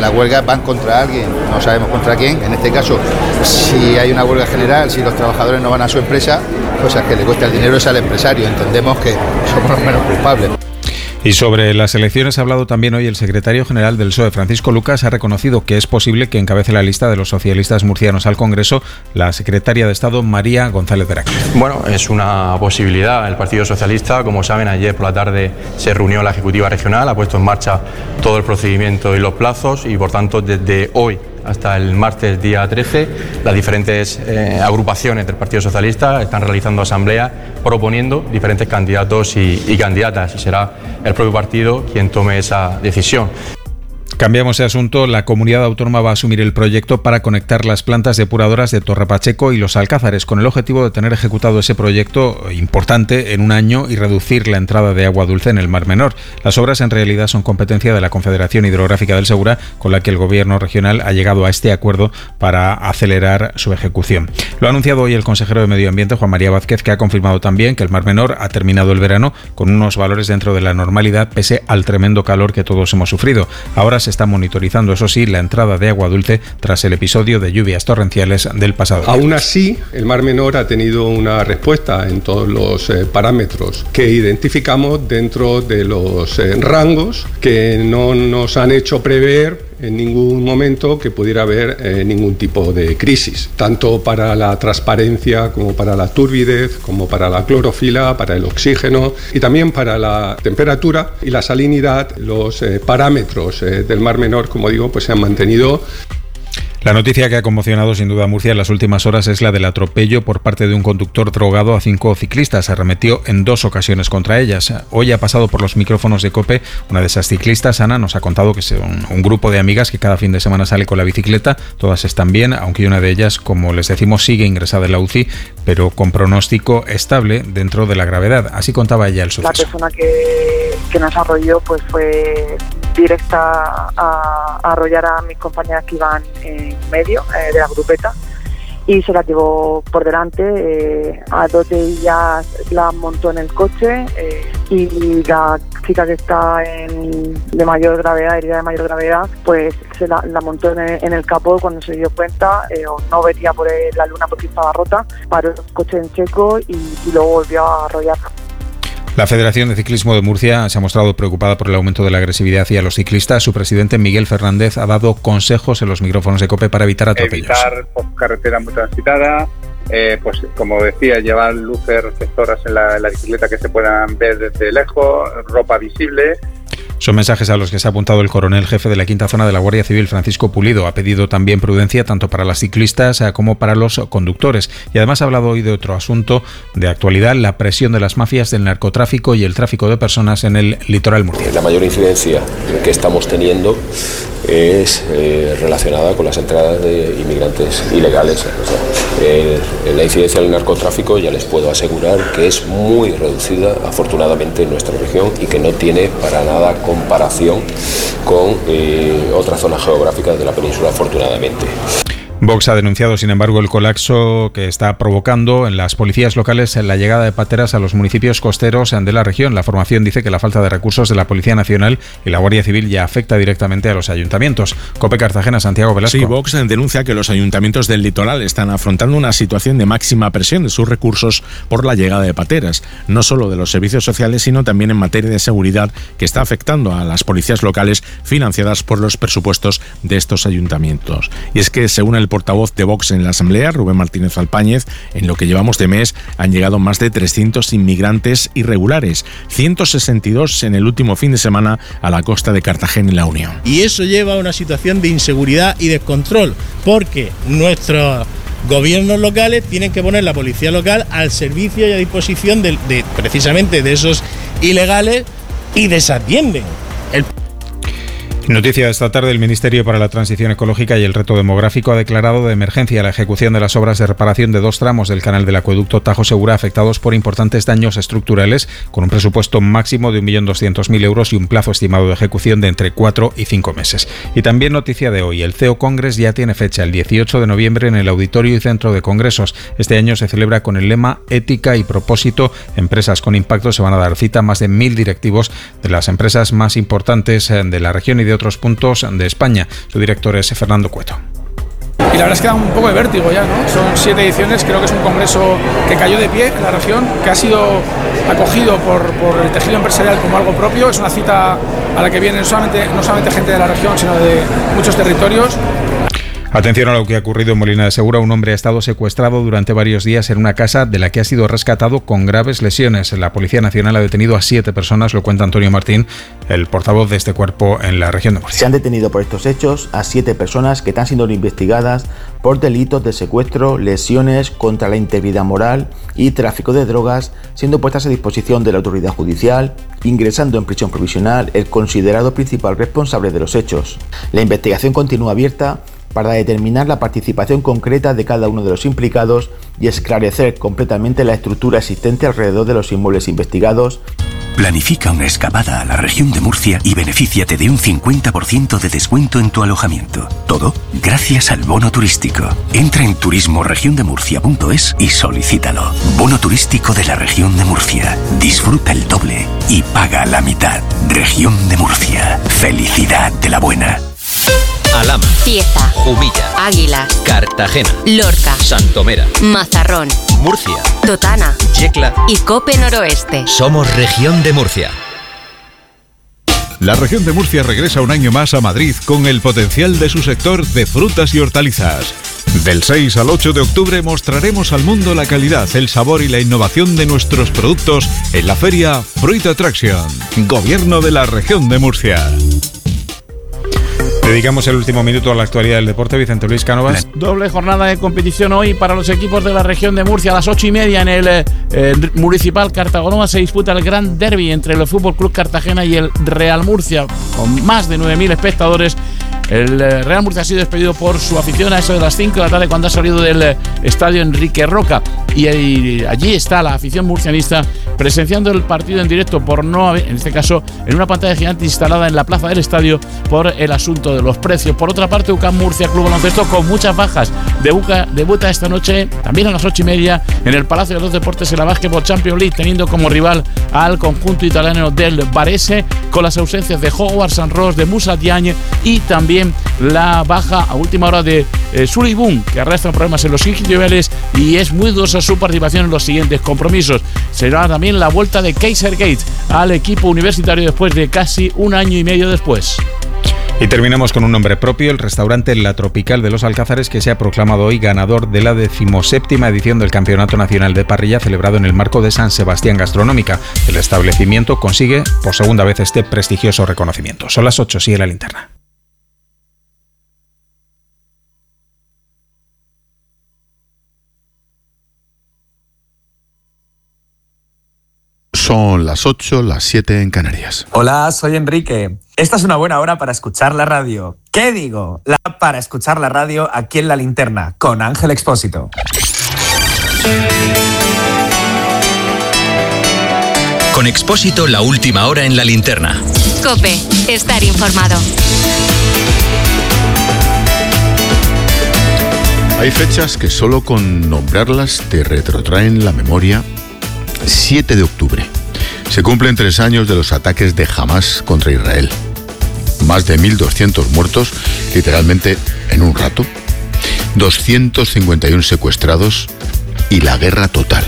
las huelgas van contra alguien, no sabemos contra quién. En este caso, si hay una huelga general, si los trabajadores no van a su empresa, pues al que le cuesta el dinero es al empresario. Entendemos que somos los menos culpables. Y sobre las elecciones ha hablado también hoy el secretario general del PSOE, Francisco Lucas. Ha reconocido que es posible que encabece la lista de los socialistas murcianos al Congreso la secretaria de Estado María González Veracruz. Bueno, es una posibilidad. El Partido Socialista, como saben, ayer por la tarde se reunió la Ejecutiva Regional, ha puesto en marcha todo el procedimiento y los plazos y, por tanto, desde hoy hasta el martes día 13, las diferentes agrupaciones del Partido Socialista están realizando asambleas proponiendo diferentes candidatos y candidatas, y será el propio partido quien tome esa decisión. Cambiamos de asunto. La comunidad autónoma va a asumir el proyecto para conectar las plantas depuradoras de Torre Pacheco y Los Alcázares, con el objetivo de tener ejecutado ese proyecto importante en un año y reducir la entrada de agua dulce en el Mar Menor. Las obras en realidad son competencia de la Confederación Hidrográfica del Segura, con la que el Gobierno regional ha llegado a este acuerdo para acelerar su ejecución. Lo ha anunciado hoy el consejero de Medio Ambiente, Juan María Vázquez, que ha confirmado también que el Mar Menor ha terminado el verano con unos valores dentro de la normalidad, pese al tremendo calor que todos hemos sufrido. Ahora se está monitorizando, eso sí, la entrada de agua dulce tras el episodio de lluvias torrenciales del pasado viernes. Aún así, el Mar Menor ha tenido una respuesta en todos los parámetros que identificamos dentro de los rangos que no nos han hecho prever en ningún momento que pudiera haber ningún tipo de crisis, tanto para la transparencia como para la turbidez, como para la clorofila, para el oxígeno y también para la temperatura y la salinidad. Los parámetros del Mar Menor, como digo, pues se han mantenido. La noticia que ha conmocionado sin duda a Murcia en las últimas horas es la del atropello por parte de un conductor drogado a 5 ciclistas. Se arremetió en 2 ocasiones contra ellas. Hoy ha pasado por los micrófonos de COPE una de esas ciclistas. Ana nos ha contado que es un grupo de amigas que cada fin de semana sale con la bicicleta. Todas están bien, aunque una de ellas, como les decimos, sigue ingresada en la UCI, pero con pronóstico estable dentro de la gravedad. Así contaba ella el suceso. La persona que nos arrolló pues fue directa a arrollar a mis compañeras que iban en medio de la grupeta y se las llevó por delante. A 2 de ellas las montó en el coche y la chica que está de mayor gravedad, herida de mayor gravedad, pues se la montó en el capó. Cuando se dio cuenta, o no veía por la luna porque estaba rota, paró el coche en seco y luego volvió a arrollarla. La Federación de Ciclismo de Murcia se ha mostrado preocupada por el aumento de la agresividad hacia los ciclistas. Su presidente, Miguel Fernández, ha dado consejos en los micrófonos de COPE para evitar atropellos. Evitar carretera muy transitada, pues como decía, llevar luces reflectoras en la bicicleta que se puedan ver desde lejos, ropa visible. Son mensajes a los que se ha apuntado el coronel jefe de la quinta zona de la Guardia Civil, Francisco Pulido. Ha pedido también prudencia tanto para las ciclistas como para los conductores. Y además ha hablado hoy de otro asunto de actualidad, la presión de las mafias del narcotráfico y el tráfico de personas en el litoral murciano. La mayor incidencia que estamos teniendo es relacionada con las entradas de inmigrantes ilegales. La incidencia del narcotráfico, ya les puedo asegurar que es muy reducida, afortunadamente, en nuestra región y que no tiene para nada comparación con otras zonas geográficas de la península, afortunadamente. Vox ha denunciado, sin embargo, el colapso que está provocando en las policías locales en la llegada de pateras a los municipios costeros de la región. La formación dice que la falta de recursos de la Policía Nacional y la Guardia Civil ya afecta directamente a los ayuntamientos. COPE Cartagena, Santiago Velasco. Sí, Vox denuncia que los ayuntamientos del litoral están afrontando una situación de máxima presión de sus recursos por la llegada de pateras, no solo de los servicios sociales, sino también en materia de seguridad, que está afectando a las policías locales financiadas por los presupuestos de estos ayuntamientos. Y es que, según el portavoz de Vox en la Asamblea, Rubén Martínez Alpáñez, en lo que llevamos de mes han llegado más de 300 inmigrantes irregulares, 162 en el último fin de semana a la costa de Cartagena y La Unión. Y eso lleva a una situación de inseguridad y descontrol, porque nuestros gobiernos locales tienen que poner la policía local al servicio y a disposición precisamente de esos ilegales y desatienden. Noticia de esta tarde: el Ministerio para la Transición Ecológica y el Reto Demográfico ha declarado de emergencia la ejecución de las obras de reparación de 2 tramos del canal del acueducto Tajo Segura afectados por importantes daños estructurales, con un presupuesto máximo de 1.200.000 euros y un plazo estimado de ejecución de entre 4 y 5 meses. Y también noticia de hoy: el CEO Congress ya tiene fecha, el 18 de noviembre, en el Auditorio y Centro de Congresos. Este año se celebra con el lema Ética y Propósito. Empresas con impacto se van a dar cita a más de 1.000 directivos de las empresas más importantes de la región y de de otros puntos de España. Su director es Fernando Cueto. Y la verdad es que da un poco de vértigo ya, ¿no? Son 7 ediciones, creo que es un congreso que cayó de pie en la región, que ha sido acogido por el tejido empresarial como algo propio. Es una cita a la que viene no solamente gente de la región, sino de muchos territorios. Atención a lo que ha ocurrido en Molina de Segura. Un hombre ha estado secuestrado durante varios días en una casa de la que ha sido rescatado con graves lesiones. La Policía Nacional ha detenido a 7 personas, lo cuenta Antonio Martín, el portavoz de este cuerpo en la región de Murcia. Se han detenido por estos hechos a 7 personas que están siendo investigadas por delitos de secuestro, lesiones contra la integridad moral y tráfico de drogas, siendo puestas a disposición de la autoridad judicial, ingresando en prisión provisional el considerado principal responsable de los hechos. La investigación continúa abierta para determinar la participación concreta de cada uno de los implicados y esclarecer completamente la estructura existente alrededor de los inmuebles investigados. Planifica una escapada a la región de Murcia y benefíciate de un 50% de descuento en tu alojamiento. Todo gracias al bono turístico. Entra en turismoregiondemurcia.es y solicítalo. Bono turístico de la región de Murcia. Disfruta el doble y paga la mitad. Región de Murcia. Felicidad de la buena. Alhama, Cieza, Jumilla, Águila, Cartagena, Lorca, Santomera, Mazarrón, Murcia, Totana, Yecla y Cope Noroeste. Somos Región de Murcia. La región de Murcia regresa un año más a Madrid con el potencial de su sector de frutas y hortalizas. Del 6 al 8 de octubre mostraremos al mundo la calidad, el sabor y la innovación de nuestros productos en la feria Fruit Attraction, Gobierno de la región de Murcia. Dedicamos el último minuto a la actualidad del deporte. Vicente Luis Cánovas. Doble jornada de competición hoy para los equipos de la región de Murcia. A las 8:30 en el Municipal Cartagonova se disputa el Gran Derby entre el FC Cartagena y el Real Murcia, con más de 9.000 espectadores. El Real Murcia ha sido despedido por su afición a eso de las 5 de la tarde cuando ha salido del estadio Enrique Roca, y allí está la afición murcianista presenciando el partido en directo, por no haber, en este caso en una pantalla gigante instalada en la plaza del estadio, por el asunto de los precios. Por otra parte, UCAM Murcia Club Baloncesto, con muchas bajas, debuta esta noche también a las 8:30 en el Palacio de los Deportes en la Basketball Champions League, teniendo como rival al conjunto italiano del Varese, con las ausencias de Howard San Ross, de Musa Diagne y también la baja a última hora de Sully Boom, que arrastra problemas en los niveles y es muy dudosa su participación en los siguientes compromisos. Será también la vuelta de Kaiser Gates al equipo universitario después de casi un año y medio después. Y terminamos con un nombre propio, el restaurante La Tropical de los Alcázares, que se ha proclamado hoy ganador de la 17ª edición del Campeonato Nacional de Parrilla, celebrado en el marco de San Sebastián Gastronómica. El establecimiento consigue por segunda vez este prestigioso reconocimiento. Son las 8, sigue la linterna. Son las 8, las 7 en Canarias. Hola, soy Enrique. Esta es una buena hora para escuchar la radio. ¿Qué digo? Para escuchar la radio aquí en La Linterna, con Ángel Expósito. Con Expósito, la última hora en La Linterna. Cope, estar informado. Hay fechas que solo con nombrarlas te retrotraen la memoria. 7 de octubre. Se cumplen 3 años de los ataques de Hamás contra Israel. Más de 1.200 muertos, literalmente en un rato. 251 secuestrados y la guerra total.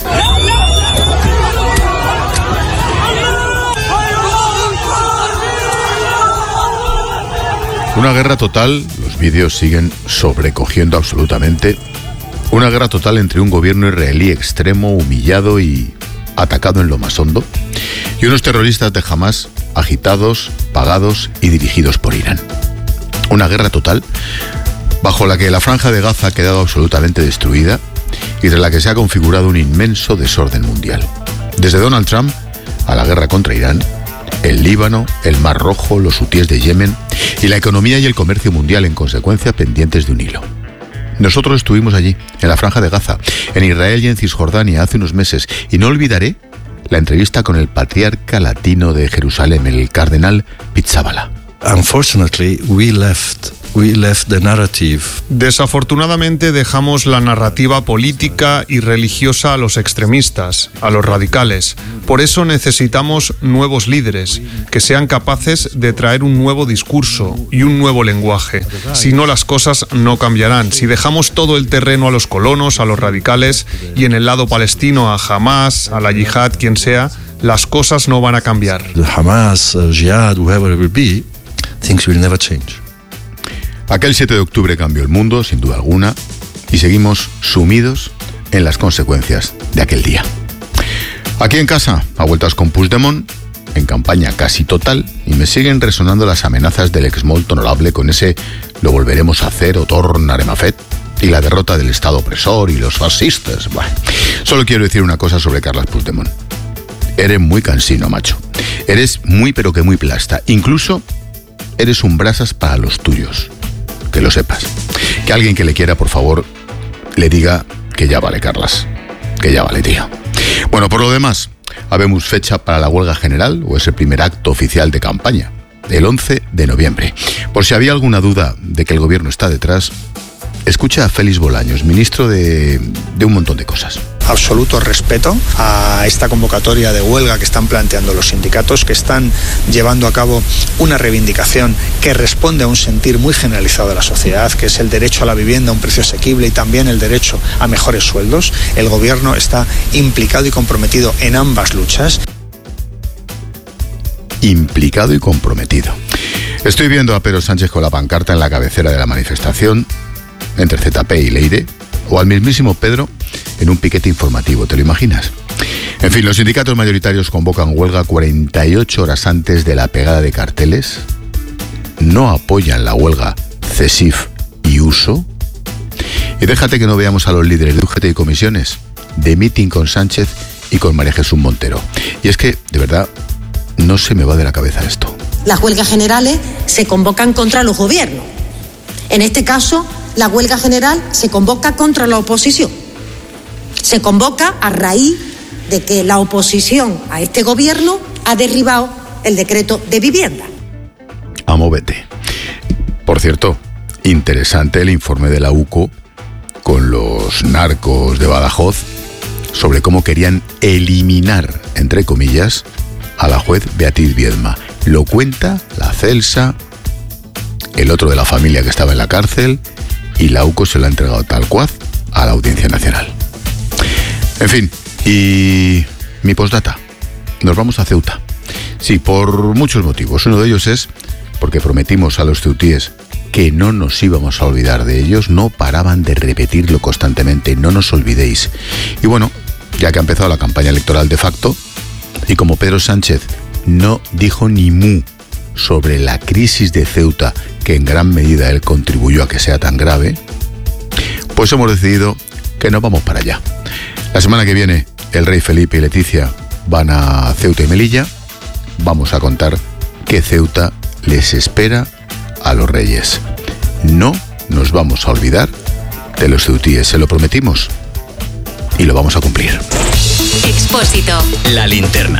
Una guerra total, los vídeos siguen sobrecogiendo absolutamente. Una guerra total entre un gobierno israelí extremo, humillado y atacado en lo más hondo, y unos terroristas de Hamás agitados, pagados y dirigidos por Irán. Una guerra total bajo la que la franja de Gaza ha quedado absolutamente destruida y de la que se ha configurado un inmenso desorden mundial. Desde Donald Trump a la guerra contra Irán, el Líbano, el Mar Rojo, los hutíes de Yemen y la economía y el comercio mundial en consecuencia pendientes de un hilo. Nosotros estuvimos allí, en la Franja de Gaza, en Israel y en Cisjordania hace unos meses, y no olvidaré la entrevista con el patriarca latino de Jerusalén, el cardenal Pizzaballa. Unfortunately, we left we left the narrative. Desafortunadamente dejamos la narrativa política y religiosa a los extremistas, a los radicales. Por eso necesitamos nuevos líderes, que sean capaces de traer un nuevo discurso y un nuevo lenguaje. Si no, las cosas no cambiarán. Si dejamos todo el terreno a los colonos, a los radicales, y en el lado palestino a Hamas, a la yihad, quien sea, las cosas no van a cambiar. The Hamas, Jihad, whoever it will be, things will never change. Aquel 7 de octubre cambió el mundo, sin duda alguna, y seguimos sumidos en las consecuencias de aquel día. Aquí en casa, a vueltas con Puigdemont, en campaña casi total, y me siguen resonando las amenazas del ex molt honorable con ese "lo volveremos a hacer" o "tornarem a fer", y la derrota del Estado opresor y los fascistas. Bueno, solo quiero decir una cosa sobre Carles Puigdemont. Eres muy cansino, macho. Eres muy pero que muy plasta. Incluso eres un brasas para los tuyos. Que lo sepas. Que alguien que le quiera, por favor, le diga que ya vale, Carles. Que ya vale, tío. Bueno, por lo demás, habemos fecha para la huelga general, o ese primer acto oficial de campaña, el 11 de noviembre. Por si había alguna duda de que el gobierno está detrás, escucha a Félix Bolaños, ministro de un montón de cosas. Absoluto respeto a esta convocatoria de huelga que están planteando los sindicatos, que están llevando a cabo una reivindicación que responde a un sentir muy generalizado de la sociedad, que es el derecho a la vivienda a un precio asequible y también el derecho a mejores sueldos. El gobierno está implicado y comprometido en ambas luchas. Implicado y comprometido. Estoy viendo a Pedro Sánchez con la pancarta en la cabecera de la manifestación, entre ZP y Leire, o al mismísimo Pedro en un piquete informativo, ¿te lo imaginas? En fin, los sindicatos mayoritarios convocan huelga 48 horas antes de la pegada de carteles. No apoyan la huelga CESIF y USO. Y déjate que no veamos a los líderes de UGT y comisiones de meeting con Sánchez y con María Jesús Montero. Y es que, de verdad, no se me va de la cabeza esto. Las huelgas generales se convocan contra los gobiernos. En este caso, la huelga general se convoca contra la oposición. Se convoca a raíz de que la oposición a este gobierno ha derribado el decreto de vivienda. Amóvete. Por cierto, interesante el informe de la UCO con los narcos de Badajoz sobre cómo querían eliminar, entre comillas, a la juez Beatriz Viedma. Lo cuenta la Celsa, el otro de la familia que estaba en la cárcel, y la UCO se lo ha entregado tal cual a la Audiencia Nacional. En fin, y mi postdata. Nos vamos a Ceuta. Sí, por muchos motivos. Uno de ellos es porque prometimos a los ceutíes que no nos íbamos a olvidar de ellos. No paraban de repetirlo constantemente. No nos olvidéis. Y bueno, ya que ha empezado la campaña electoral de facto, y como Pedro Sánchez no dijo ni mu sobre la crisis de Ceuta, que en gran medida él contribuyó a que sea tan grave, pues hemos decidido que nos vamos para allá. La semana que viene el rey Felipe y Leticia van a Ceuta y Melilla. Vamos a contar qué Ceuta les espera a los reyes. No nos vamos a olvidar de los ceutíes, se lo prometimos y lo vamos a cumplir. Expósito. La linterna.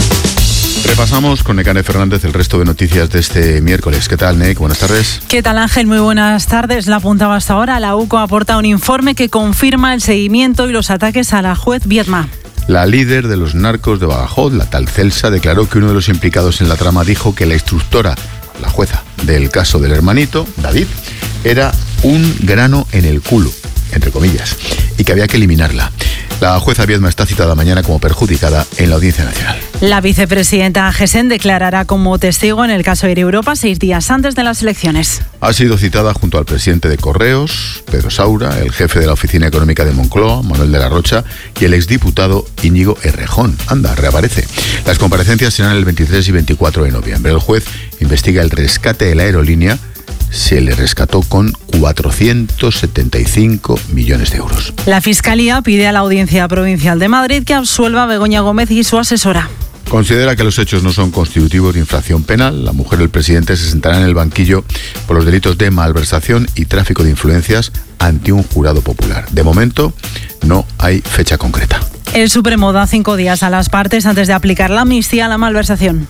Repasamos con Nekane Fernández el resto de noticias de este miércoles. ¿Qué tal, Nek? Buenas tardes. ¿Qué tal, Ángel? Muy buenas tardes. La apuntaba hasta ahora. La UCO aporta un informe que confirma el seguimiento y los ataques a la juez Viedma. La líder de los narcos de Badajoz, la tal Celsa, declaró que uno de los implicados en la trama dijo que la instructora, la jueza del caso del hermanito, David, era un grano en el culo, entre comillas, y que había que eliminarla. La jueza Viedma está citada mañana como perjudicada en la Audiencia Nacional. La vicepresidenta Gesen declarará como testigo en el caso Air Europa 6 días antes de las elecciones. Ha sido citada junto al presidente de Correos, Pedro Saura, el jefe de la Oficina Económica de Moncloa, Manuel de la Rocha, y el exdiputado Íñigo Errejón. Anda, reaparece. Las comparecencias serán el 23 y 24 de noviembre. El juez investiga el rescate de la aerolínea. Se le rescató con 475 millones de euros. La Fiscalía pide a la Audiencia Provincial de Madrid que absuelva a Begoña Gómez y su asesora. Considera que los hechos no son constitutivos de infracción penal. La mujer del presidente se sentará en el banquillo por los delitos de malversación y tráfico de influencias ante un jurado popular. De momento, no hay fecha concreta. El Supremo da 5 días a las partes antes de aplicar la amnistía a la malversación.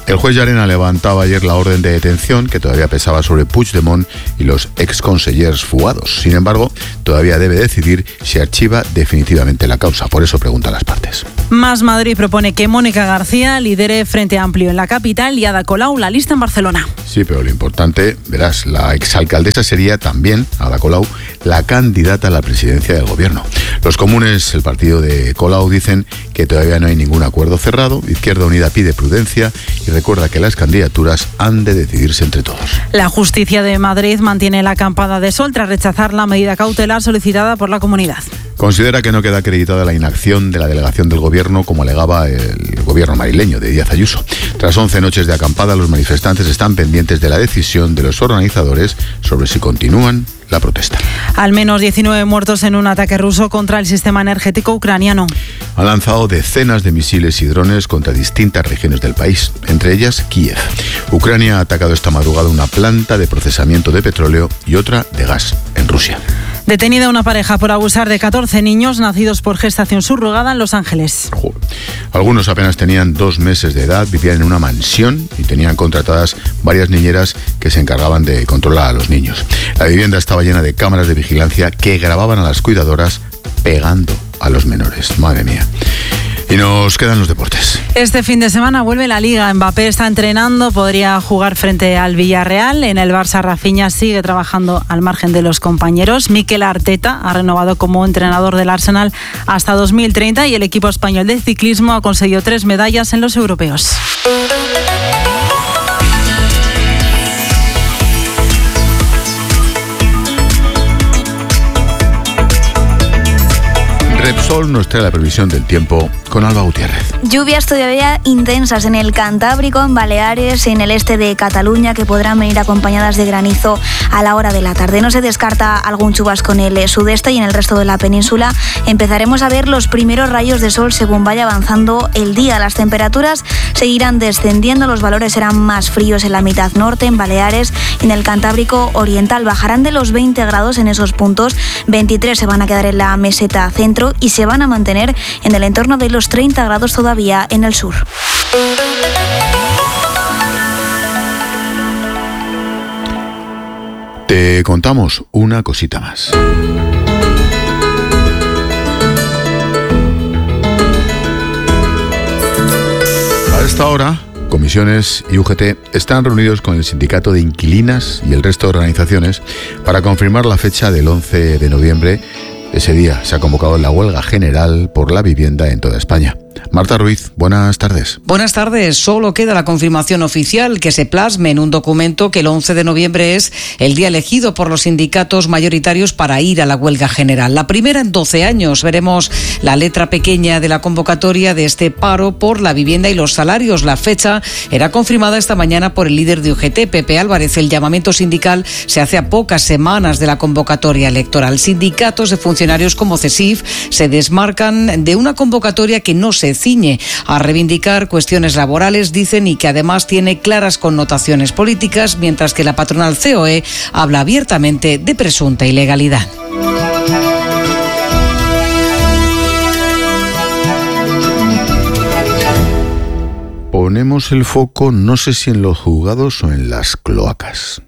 El juez Llarena levantaba ayer la orden de detención que todavía pesaba sobre Puigdemont y los exconsellers fugados. Sin embargo, todavía debe decidir si archiva definitivamente la causa. Por eso pregunta a las partes. Más Madrid propone que Mónica García lidere Frente Amplio en la capital y Ada Colau la lista en Barcelona. Sí, pero lo importante, verás, la exalcaldesa sería también, Ada Colau, la candidata a la presidencia del gobierno. Los comunes, el partido de Colau, dicen que todavía no hay ningún acuerdo cerrado. Izquierda Unida pide prudencia y recuerda que las candidaturas han de decidirse entre todos. La Justicia de Madrid mantiene la acampada de sol tras rechazar la medida cautelar solicitada por la comunidad. Considera que no queda acreditada la inacción de la delegación del gobierno, como alegaba el gobierno madrileño de Díaz Ayuso. Tras 11 noches de acampada, los manifestantes están pendientes de la decisión de los organizadores sobre si continúan la protesta. Al menos 19 muertos en un ataque ruso contra el sistema energético ucraniano. Han lanzado decenas de misiles y drones contra distintas regiones del país, entre ellas Kiev. Ucrania ha atacado esta madrugada una planta de procesamiento de petróleo y otra de gas en Rusia. Detenida una pareja por abusar de 14 niños nacidos por gestación subrogada en Los Ángeles. Algunos apenas tenían 2 meses de edad, vivían en una mansión y tenían contratadas varias niñeras que se encargaban de controlar a los niños. La vivienda estaba llena de cámaras de vigilancia que grababan a las cuidadoras pegando a los menores. Madre mía. Y nos quedan los deportes. Este fin de semana vuelve la Liga. Mbappé está entrenando, podría jugar frente al Villarreal. En el Barça, Rafinha sigue trabajando al margen de los compañeros. Mikel Arteta ha renovado como entrenador del Arsenal hasta 2030 y el equipo español de ciclismo ha conseguido 3 medallas en los europeos. Repsol nos trae la previsión del tiempo con Alba Gutiérrez. Lluvias todavía intensas en el Cantábrico, en Baleares, en el este de Cataluña, que podrán venir acompañadas de granizo a la hora de la tarde. No se descarta algún chubasco en el sudeste y en el resto de la península. Empezaremos a ver los primeros rayos de sol según vaya avanzando el día. Las temperaturas seguirán descendiendo, los valores serán más fríos en la mitad norte, en Baleares, en el Cantábrico oriental. Bajarán de los 20 grados en esos puntos, 23 se van a quedar en la meseta centro y se van a mantener en el entorno de los 30 grados todavía en el sur. Te contamos una cosita más. A esta hora, Comisiones y UGT están reunidos con el sindicato de inquilinas y el resto de organizaciones para confirmar la fecha del 11 de noviembre. Ese día se ha convocado la huelga general por la vivienda en toda España. Marta Ruiz, buenas tardes. Buenas tardes. Solo queda la confirmación oficial que se plasme en un documento que el 11 de noviembre es el día elegido por los sindicatos mayoritarios para ir a la huelga general. La primera en 12 años. Veremos la letra pequeña de la convocatoria de este paro por la vivienda y los salarios. La fecha era confirmada esta mañana por el líder de UGT, Pepe Álvarez. El llamamiento sindical se hace a pocas semanas de la convocatoria electoral. Sindicatos de funcionarios como CESIF se desmarcan de una convocatoria que no se ciñe a reivindicar cuestiones laborales, dicen, y que además tiene claras connotaciones políticas, mientras que la patronal COE habla abiertamente de presunta ilegalidad. Ponemos el foco, no sé si en los juzgados o en las cloacas.